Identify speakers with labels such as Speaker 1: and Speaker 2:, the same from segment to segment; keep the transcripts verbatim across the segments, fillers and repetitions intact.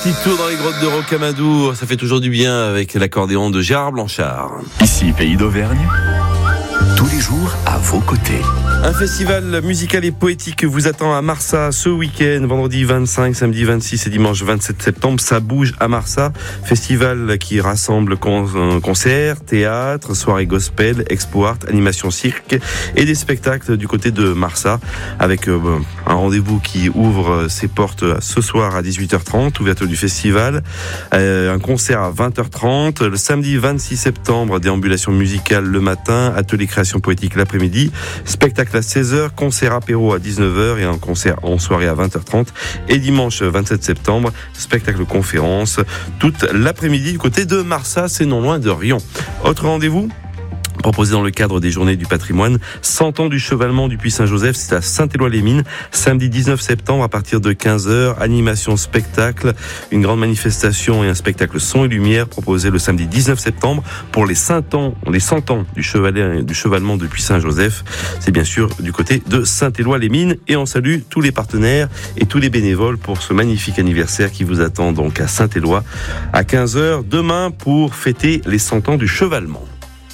Speaker 1: Petit tour dans les grottes de Rocamadour, ça fait toujours du bien avec l'accordéon de Gérard Blanchard.
Speaker 2: Ici, Pays d'Auvergne, tous les jours à vos côtés.
Speaker 1: Un festival musical et poétique vous attend à Marsat ce week-end, vendredi vingt-cinq, samedi vingt-six et dimanche vingt-sept septembre. Ça bouge à Marsat. Festival qui rassemble con- concerts, théâtre, soirées gospel, expo art, animation cirque et des spectacles du côté de Marsat avec euh, un rendez-vous qui ouvre ses portes ce soir à dix-huit heures trente, ouverture du festival, euh, un concert à vingt heures trente, le samedi vingt-six septembre, déambulation musicale le matin, atelier création poétique l'après-midi, spectacle à seize heures, concert apéro à dix-neuf heures et un concert en soirée à vingt heures trente. Et dimanche vingt-sept septembre, spectacle conférence toute l'après-midi du côté de Marsat, c'est non loin de Riom. Autre rendez-vous proposé dans le cadre des Journées du patrimoine, cent ans du chevalement du Puy Saint-Joseph, c'est à Saint-Éloi-les-Mines, samedi dix-neuf septembre à partir de quinze heures, animation spectacle, une grande manifestation et un spectacle son et lumière proposé le samedi dix-neuf septembre pour les cent ans, les cent ans du, chevalet, du chevalement de Puy Saint-Joseph. C'est bien sûr du côté de Saint-Éloi-les-Mines et on salue tous les partenaires et tous les bénévoles pour ce magnifique anniversaire qui vous attend donc à Saint-Éloi à quinze heures demain pour fêter les cent ans du chevalement.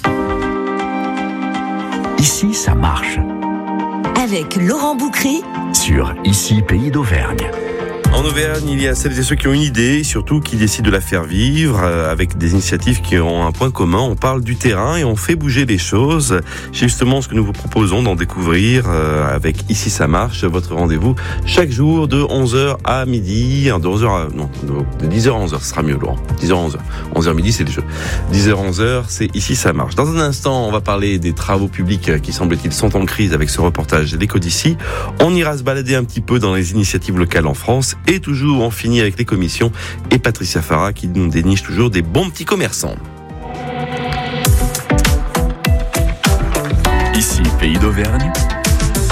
Speaker 2: Ici, ça marche.
Speaker 3: Avec Laurent Boucry
Speaker 2: Sur Ici, Pays d'Auvergne.
Speaker 1: En Auvergne, il y a celles et ceux qui ont une idée, surtout qui décident de la faire vivre, euh, avec des initiatives qui ont un point commun. On parle du terrain et on fait bouger les choses. C'est justement ce que nous vous proposons d'en découvrir euh, avec Ici ça marche, votre rendez-vous chaque jour de onze heures à midi, de onze heures à, non, de dix heures à onze heures, ce sera mieux Laurent. dix heures à onze heures. onze heures midi, c'est le jeu. dix heures à onze heures, c'est Ici ça marche. Dans un instant, on va parler des travaux publics qui semble-t-il sont en crise avec ce reportage d'Écho d'ici. On ira se balader un petit peu dans les initiatives locales en France. Et toujours, on finit avec les commissions et Patricia Farah qui nous déniche toujours des bons petits commerçants.
Speaker 2: Ici, Pays d'Auvergne,